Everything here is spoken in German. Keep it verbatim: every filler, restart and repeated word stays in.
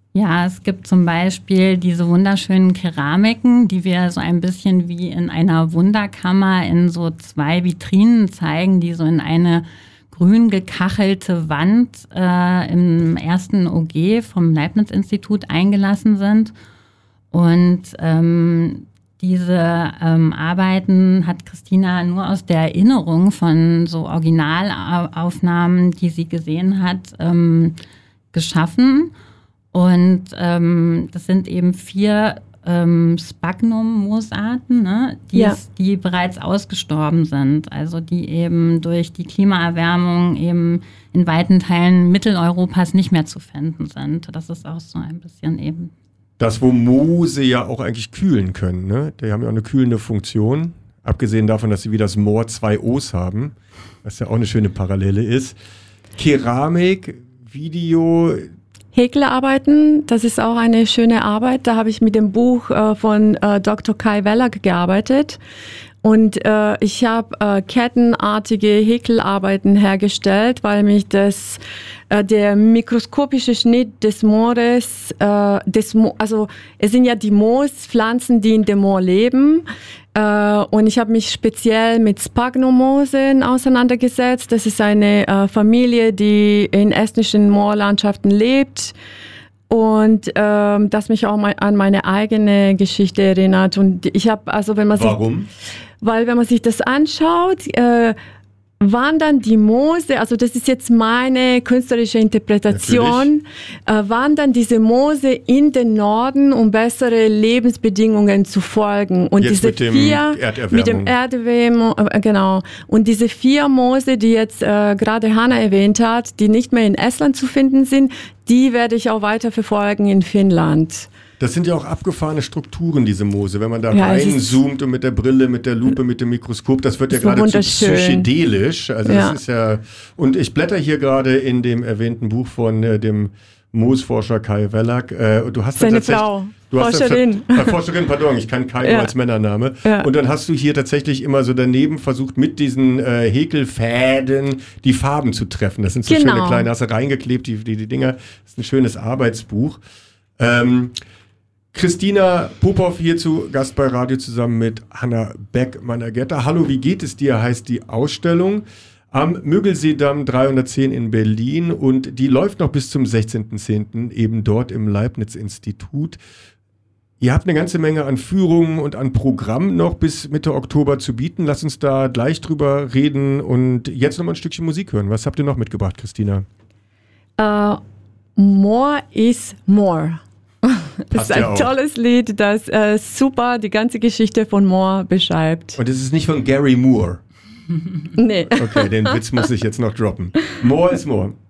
Ja, es gibt zum Beispiel diese wunderschönen Keramiken, die wir so ein bisschen wie in einer Wunderkammer in so zwei Vitrinen zeigen, die so in eine grün gekachelte Wand äh, im ersten O G vom Leibniz-Institut eingelassen sind. Und ähm, diese ähm, Arbeiten hat Christina nur aus der Erinnerung von so Originalaufnahmen, die sie gesehen hat, ähm, geschaffen. Und ähm, das sind eben vier ähm, Sphagnum-Moosarten, ne, die, ja. die bereits ausgestorben sind. Also die eben durch die Klimaerwärmung eben in weiten Teilen Mitteleuropas nicht mehr zu finden sind. Das ist auch so ein bisschen eben... Das, wo Moose ja auch eigentlich kühlen können, ne? Die haben ja auch eine kühlende Funktion. Abgesehen davon, dass sie wie das Moor zwei O's haben, was ja auch eine schöne Parallele ist. Keramik, Video... Häkelarbeiten, das ist auch eine schöne Arbeit. Da habe ich mit dem Buch äh, von äh, Doktor Kai Wellak gearbeitet. Und äh, ich habe äh, kettenartige Häkelarbeiten hergestellt, weil mich das äh, der mikroskopische Schnitt des Moores, äh, des Mo- also es sind ja die Moospflanzen, die in dem Moor leben. Äh, und ich habe mich speziell mit Sphagnum-Moosen auseinandergesetzt. Das ist eine äh, Familie, die in estnischen Moorlandschaften lebt. Und ähm, das mich auch mal an meine eigene Geschichte erinnert. Und ich habe, also wenn man Warum? sich, weil wenn man sich das anschaut, äh, wandern die Moose, also das ist jetzt meine künstlerische Interpretation, äh, wandern diese Moose in den Norden, um bessere Lebensbedingungen zu folgen. Und jetzt diese mit dem vier, Erderwärmung. mit dem Erderwärmung, äh, genau. Und diese vier Moose, die jetzt äh, gerade Hanna erwähnt hat, die nicht mehr in Estland zu finden sind, die werde ich auch weiter verfolgen in Finnland. Das sind ja auch abgefahrene Strukturen, diese Moose. Wenn man da Ja, reinzoomt und mit der Brille, mit der Lupe, mit dem Mikroskop, das wird ja so geradezu wunderschön. psychedelisch. Also Ja. das ist ja. Und ich blätter hier gerade in dem erwähnten Buch von äh, dem Moosforscher Kai Wellak. Äh, du hast Seine tatsächlich- Frau, Du hast Forscherin. Das, äh, Forscherin, pardon, ich kann Kai Ja. nur als Männername. Ja. Und dann hast du hier tatsächlich immer so daneben versucht, mit diesen äh, Häkelfäden die Farben zu treffen. Das sind so Genau. schöne kleine, hast du reingeklebt, die, die, die Dinger. Das ist ein schönes Arbeitsbuch. Ähm, Christina Popov hier zu Gast bei Radio zusammen mit Hanna Beck-Mannergetta. Hallo, wie geht es dir, heißt die Ausstellung am Müggelseedamm dreihundertzehn in Berlin und die läuft noch bis zum sechzehnten zehnten eben dort im Leibniz-Institut. Ihr habt eine ganze Menge an Führungen und an Programmen noch bis Mitte Oktober zu bieten. Lass uns da gleich drüber reden und jetzt noch mal ein Stückchen Musik hören. Was habt ihr noch mitgebracht, Christina? Uh, more is more. Das ist ein ja auch. tolles Lied, das äh, super die ganze Geschichte von Moore beschreibt. Und es ist nicht von Gary Moore. Nee. Okay, den Witz muss ich jetzt noch droppen. More is more.